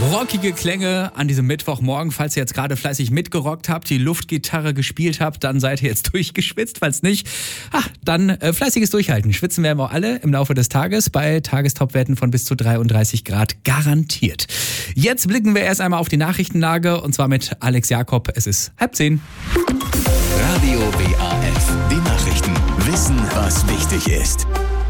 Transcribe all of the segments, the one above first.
Rockige Klänge an diesem Mittwochmorgen. Falls ihr jetzt gerade fleißig mitgerockt habt, die Luftgitarre gespielt habt, dann seid ihr jetzt durchgeschwitzt. Falls nicht, dann fleißiges Durchhalten. Schwitzen werden wir alle im Laufe des Tages bei Tagestopwerten von bis zu 33 Grad garantiert. Jetzt blicken wir erst einmal auf die Nachrichtenlage und zwar mit Alex Jakob. Es ist 9:30. Radio WAF. Die Nachrichten. Wissen, was wichtig ist.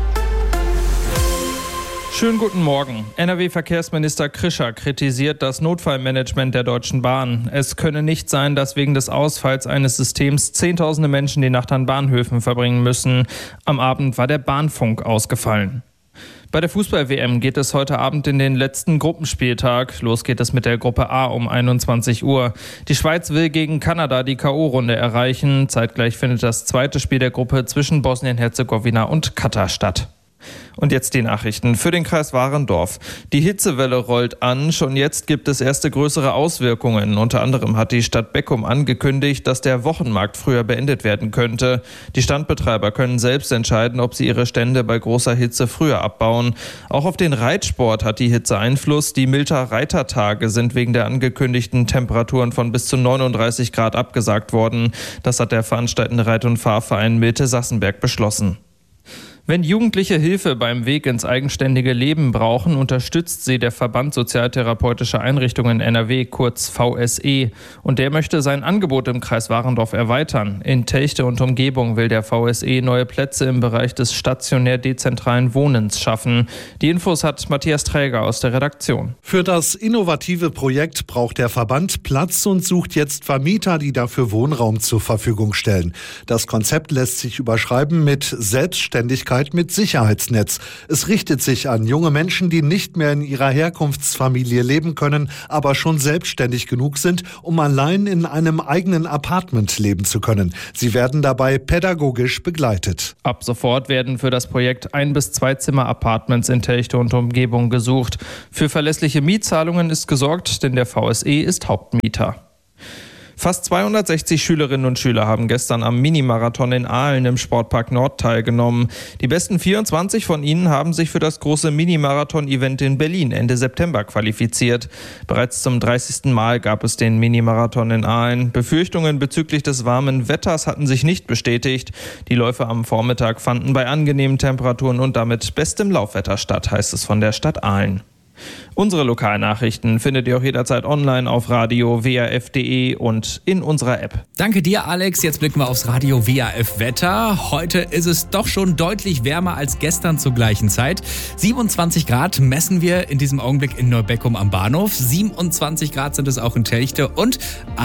Schönen guten Morgen. NRW-Verkehrsminister Krischer kritisiert das Notfallmanagement der Deutschen Bahn. Es könne nicht sein, dass wegen des Ausfalls eines Systems Zehntausende Menschen die Nacht an Bahnhöfen verbringen müssen. Am Abend war der Bahnfunk ausgefallen. Bei der Fußball-WM geht es heute Abend in den letzten Gruppenspieltag. Los geht es mit der Gruppe A um 21 Uhr. Die Schweiz will gegen Kanada die K.O.-Runde erreichen. Zeitgleich findet das zweite Spiel der Gruppe zwischen Bosnien-Herzegowina und Katar statt. Und jetzt die Nachrichten für den Kreis Warendorf. Die Hitzewelle rollt an. Schon jetzt gibt es erste größere Auswirkungen. Unter anderem hat die Stadt Beckum angekündigt, dass der Wochenmarkt früher beendet werden könnte. Die Standbetreiber können selbst entscheiden, ob sie ihre Stände bei großer Hitze früher abbauen. Auch auf den Reitsport hat die Hitze Einfluss. Die Milter Reitertage sind wegen der angekündigten Temperaturen von bis zu 39 Grad abgesagt worden. Das hat der veranstaltende Reit- und Fahrverein Milte-Sassenberg beschlossen. Wenn Jugendliche Hilfe beim Weg ins eigenständige Leben brauchen, unterstützt sie der Verband Sozialtherapeutische Einrichtungen NRW, kurz VSE. Und der möchte sein Angebot im Kreis Warendorf erweitern. In Telchte und Umgebung will der VSE neue Plätze im Bereich des stationär dezentralen Wohnens schaffen. Die Infos hat Matthias Träger aus der Redaktion. Für das innovative Projekt braucht der Verband Platz und sucht jetzt Vermieter, die dafür Wohnraum zur Verfügung stellen. Das Konzept lässt sich überschreiben mit Selbstständigkeit mit Sicherheitsnetz. Es richtet sich an junge Menschen, die nicht mehr in ihrer Herkunftsfamilie leben können, aber schon selbstständig genug sind, um allein in einem eigenen Apartment leben zu können. Sie werden dabei pädagogisch begleitet. Ab sofort werden für das Projekt 1- bis 2-Zimmer-Apartments in Telchte und Umgebung gesucht. Für verlässliche Mietzahlungen ist gesorgt, denn der VSE ist Hauptmieter. Fast 260 Schülerinnen und Schüler haben gestern am Minimarathon in Aalen im Sportpark Nord teilgenommen. Die besten 24 von ihnen haben sich für das große Minimarathon-Event in Berlin Ende September qualifiziert. Bereits zum 30. Mal gab es den Minimarathon in Aalen. Befürchtungen bezüglich des warmen Wetters hatten sich nicht bestätigt. Die Läufe am Vormittag fanden bei angenehmen Temperaturen und damit bestem Laufwetter statt, heißt es von der Stadt Aalen. Unsere Lokalnachrichten findet ihr auch jederzeit online auf radio WAF.de und in unserer App. Danke dir, Alex. Jetzt blicken wir aufs Radio WAF Wetter. Heute ist es doch schon deutlich wärmer als gestern zur gleichen Zeit. 27 Grad messen wir in diesem Augenblick in Neubeckum am Bahnhof. 27 Grad sind es auch in Telchte und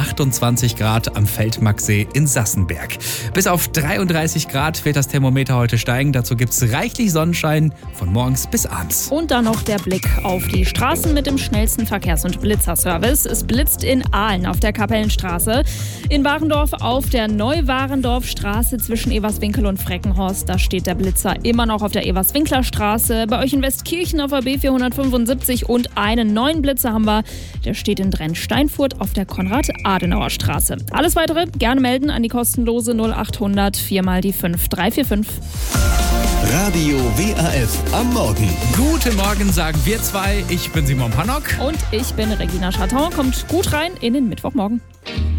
28 Grad am Feldmacksee in Sassenberg. Bis auf 33 Grad wird das Thermometer heute steigen. Dazu gibt es reichlich Sonnenschein von morgens bis abends. Und dann noch der Blick auf die Straßen mit dem schnellsten Verkehrs- und Blitzerservice. Es blitzt in Aalen auf der Kapellenstraße, in Warendorf auf der Neu-Warendorf-Straße zwischen Everswinkel und Freckenhorst. Da steht der Blitzer immer noch auf der Everswinkler-Straße. Bei euch in Westkirchen auf der B475 und einen neuen Blitzer haben wir. Der steht in Drenn-Steinfurt auf der Konrad-Adenauer-Straße. Alles Weitere gerne melden an die kostenlose 0800 4 mal die 5 345. Radio WAF am Morgen. Guten Morgen, sagen wir zwei. Ich bin Simon Pannock. Und ich bin Regina Chaton. Kommt gut rein in den Mittwochmorgen.